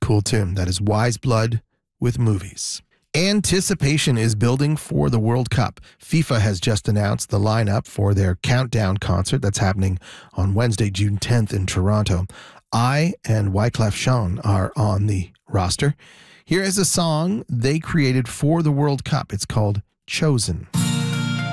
Cool tune. That is Wise Blood with Movies. Anticipation is building for the World Cup. FIFA has just announced the lineup for their Countdown concert that's happening on Wednesday, June 10th in Toronto. I and Wyclef Jean are on the roster. Here is a song they created for the World Cup. It's called Chosen.